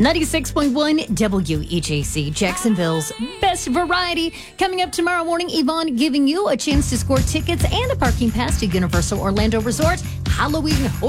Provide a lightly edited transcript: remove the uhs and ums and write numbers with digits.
96.1 WEJC, Jacksonville's best variety. Coming up tomorrow morning, Yvonne giving you a chance to score tickets and a parking pass to Universal Orlando Resort Halloween